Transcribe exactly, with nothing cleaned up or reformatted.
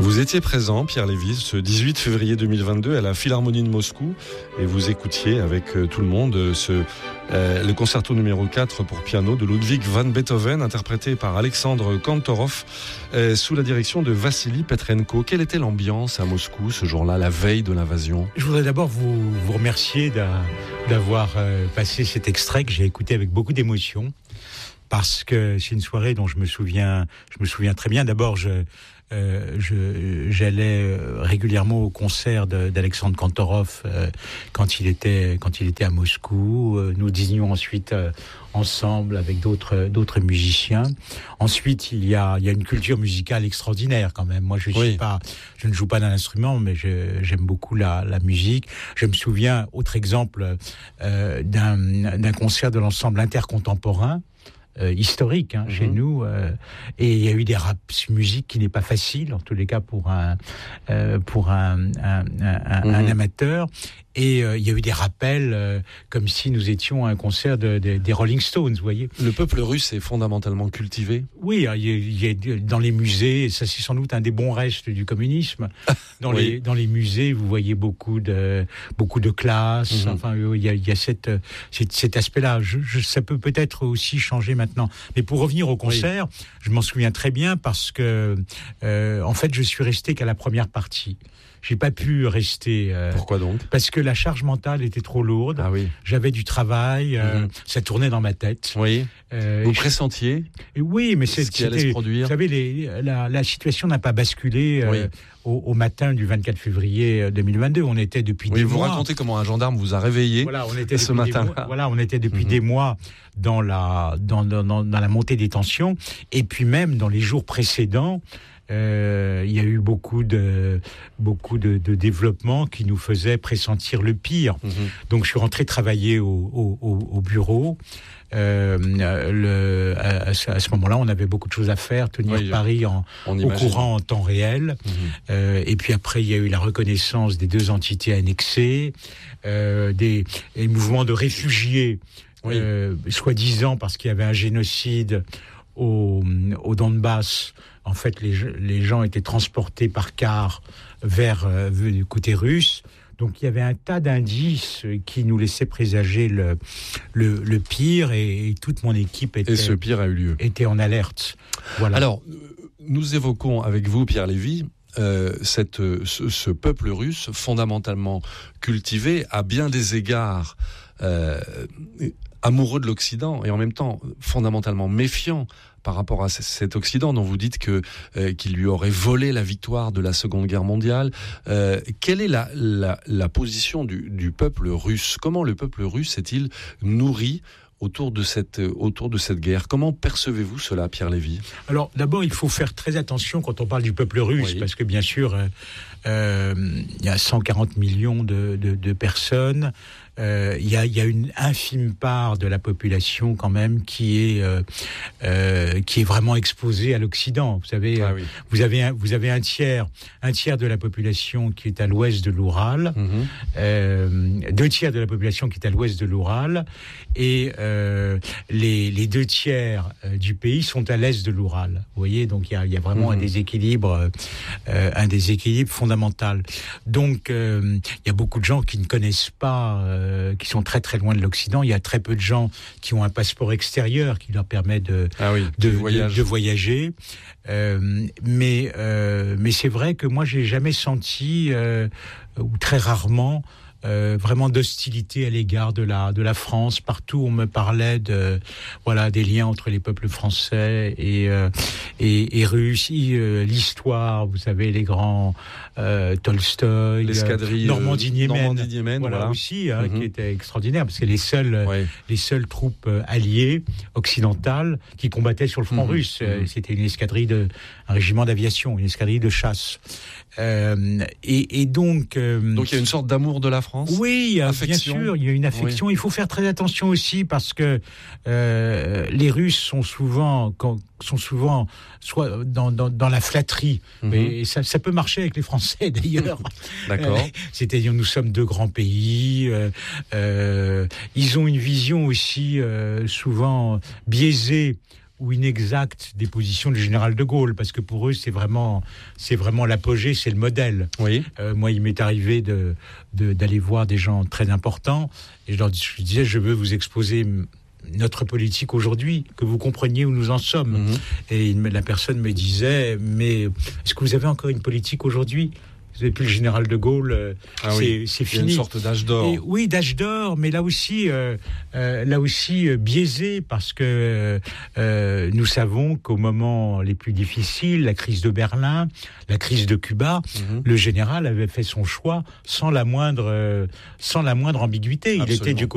Vous étiez présent, Pierre Lévy, ce dix-huit février deux mille vingt-deux à la Philharmonie de Moscou et vous écoutiez avec tout le monde ce, euh, le concerto numéro quatre pour piano de Ludwig van Beethoven, interprété par Alexandre Kantorov euh, sous la direction de Vassili Petrenko. Quelle était l'ambiance à Moscou ce jour-là, la veille de l'invasion ? Je voudrais d'abord vous, vous remercier d'avoir euh, passé cet extrait que j'ai écouté avec beaucoup d'émotion, parce que c'est une soirée dont je me souviens, je me souviens très bien. D'abord, je Euh, je, j'allais régulièrement au concert de, d'Alexandre Kantorov euh, quand il était quand il était à Moscou. Euh, nous dînions ensuite euh, ensemble avec d'autres d'autres musiciens. Ensuite, il y a il y a une culture musicale extraordinaire quand même. Moi, je suis oui. pas, je ne joue pas d'un instrument, mais je, j'aime beaucoup la, la musique. Je me souviens, autre exemple, euh, d'un d'un concert de l'ensemble intercontemporain. Euh, historique hein, mmh. chez nous euh, et il y a eu des raps musique qui n'est pas facile en tous les cas pour un euh, pour un un, un, mmh. un amateur et euh, il y a eu des rappels euh, comme si nous étions à un concert de, de, des Rolling Stones, vous voyez. Le peuple russe est fondamentalement cultivé. Oui, il y a, il y a dans les musées, ça c'est sans doute un des bons restes du communisme. Dans oui. les dans les musées, vous voyez beaucoup de beaucoup de classes. Mmh. Enfin, il y a il y a cette, cette cet aspect-là. Je, je, ça peut peut-être aussi changer maintenant. Mais pour revenir au concert, oui. je m'en souviens très bien parce que euh, en fait, je suis resté qu'à la première partie. J'ai pas pu rester. Euh, Pourquoi donc ? Parce que la charge mentale était trop lourde. Ah oui. J'avais du travail, euh, mmh. ça tournait dans ma tête. Oui. Euh, Vous pressentiez ? je... Oui, mais c'est ce qui allait se produire. Vous savez, les, la, la situation n'a pas basculé euh, oui. au, au matin du vingt-quatre février deux mille vingt-deux. On était depuis oui, des vous mois. Vous racontez comment un gendarme vous a réveillé. Voilà, on était ce matin. Mois, voilà, on était depuis mmh. des mois dans la dans, dans, dans dans la montée des tensions, et puis même dans les jours précédents. Euh, il y a eu beaucoup de beaucoup de, de développements qui nous faisaient pressentir le pire. Mmh. Donc je suis rentré travailler au, au, au bureau. Euh, le, à, à ce moment-là, on avait beaucoup de choses à faire, tenir oui, Paris en, au courant en temps réel. Mmh. Euh, et puis après, il y a eu la reconnaissance des deux entités annexées, euh, des, des mouvements de réfugiés, oui. euh, soi-disant parce qu'il y avait un génocide au, au Donbass. En fait, les, les gens étaient transportés par car vers euh, du côté russe. Donc, il y avait un tas d'indices qui nous laissaient présager le, le, le pire et, et toute mon équipe était, et ce pire a eu lieu. était en alerte. Voilà. Alors, nous évoquons avec vous, Pierre Lévy, euh, cette, ce, ce peuple russe fondamentalement cultivé à bien des égards euh, amoureux de l'Occident et en même temps fondamentalement méfiant par rapport à cet Occident dont vous dites que euh, qu'il lui aurait volé la victoire de la Seconde Guerre mondiale. Euh, quelle est la, la, la position du, du peuple russe ? Comment le peuple russe est-il nourri autour de cette, autour de cette guerre ? Comment percevez-vous cela, Pierre Lévy ? Alors, d'abord, il faut faire très attention quand on parle du peuple russe, oui. parce que bien sûr, euh, euh, il y a cent quarante millions de, de, de personnes. Euh, il y a, il y a une infime part de la population quand même qui est euh, euh, qui est vraiment exposée à l'Occident. Vous savez, ah, oui. vous avez un, vous avez un tiers, un tiers de la population qui est à l'ouest de l'Oural, mmh. euh, deux tiers de la population qui est à l'ouest de l'Oural, et euh, les les deux tiers du pays sont à l'est de l'Oural. Vous voyez, donc il y a, il y a vraiment mmh. un déséquilibre, euh, un déséquilibre fondamental. Donc euh, il y a beaucoup de gens qui ne connaissent pas. Euh, qui sont très très loin de l'Occident. Il y a très peu de gens qui ont un passeport extérieur qui leur permet de, ah oui, de, de, de voyager. Euh, mais, euh, mais c'est vrai que moi, j'ai jamais senti, euh, ou très rarement, Euh, vraiment d'hostilité à l'égard de la de la France. Partout on me parlait de voilà des liens entre les peuples français et euh, et, et russes, euh, l'histoire, vous savez, les grands euh, Tolstoï, l'escadrille euh, Normandie-Niemen, Normandie-Niemen, voilà, voilà aussi, hein, mm-hmm. qui était extraordinaire parce que les seules ouais. les seules troupes alliées occidentales qui combattaient sur le front mm-hmm. russe, mm-hmm. c'était une escadrille de un régiment d'aviation, une escadrille de chasse. Euh, et, et donc, euh, donc il y a une sorte d'amour de la France. Oui, affection. Bien sûr, il y a une affection. Oui. Il faut faire très attention aussi parce que euh, les Russes sont souvent, quand, sont souvent soit dans, dans, dans la flatterie, mm-hmm. mais ça, ça peut marcher avec les Français d'ailleurs. D'accord. Euh, c'est-à-dire, nous sommes deux grands pays. Euh, euh, ils ont une vision aussi euh, souvent biaisée. ou inexactes des positions du général de Gaulle, parce que pour eux, c'est vraiment, c'est vraiment l'apogée, c'est le modèle. Oui. Euh, moi, il m'est arrivé de, de, d'aller voir des gens très importants, et je leur dis, je disais, je veux vous exposer notre politique aujourd'hui, que vous compreniez où nous en sommes. Mmh. Et il, la personne me disait, mais est-ce que vous avez encore une politique aujourd'hui ? Depuis le général de Gaulle, ah c'est, oui. c'est fini. Il y a une sorte d'âge d'or. Et, oui, d'âge d'or, mais là aussi, euh, euh, là aussi euh, biaisé, parce que euh, nous savons qu'au moment les plus difficiles, la crise de Berlin, la crise de Cuba, mm-hmm. le général avait fait son choix sans la moindre, euh, sans la moindre ambiguïté. Absolument. Il était du